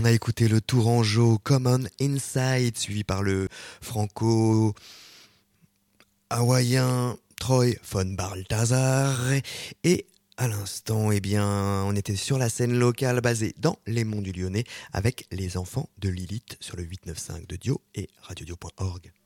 On a écouté le Tourangeau Common Insight, suivi par le franco-hawaïen Troy von Balthazar. Et à l'instant, eh bien, on était sur la scène locale basée dans les Monts du Lyonnais avec les enfants de Lilith sur le 895 de Dio et radiodio.org.